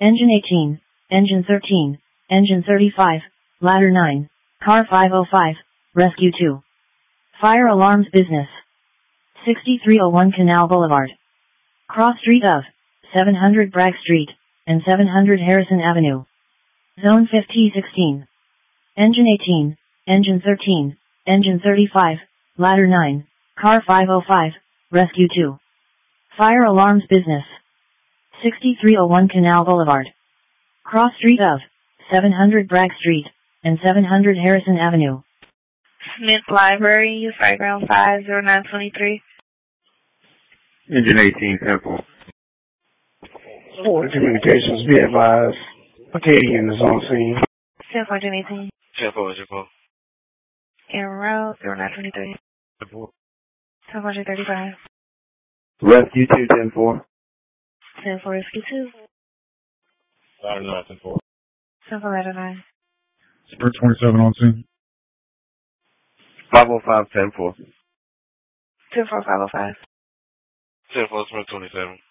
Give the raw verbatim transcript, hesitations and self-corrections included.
Engine eighteen, Engine thirteen, Engine thirty-five, Ladder nine, Car five oh five, Rescue two. Fire alarms business. sixty-three oh one Canal Boulevard. Cross street of seven hundred Bragg Street and seven hundred Harrison Avenue. Zone fifty sixteen. Engine eighteen, Engine thirteen, Engine thirty-five, Ladder nine, Car five oh five, Rescue two. Fire alarms business. sixty-three oh one Canal Boulevard. Cross street of seven hundred Bragg Street and seven hundred Harrison Avenue. Smith Library, use Background five zero nine two three. Engine eighteen, ten four. Forward communications, be advised. Acadian is on scene. ten four, ten eighteen. ten four, ten four. Aaron Road, zero nine two three. ten four. ten four thirty-five. Rescue two, ten four. ten four Rescue two. Ladder nine, ten four. ten four Ladder nine. Sprint twenty-seven on scene. five oh five, ten four. ten four five oh five. ten four, Sprint twenty-seven.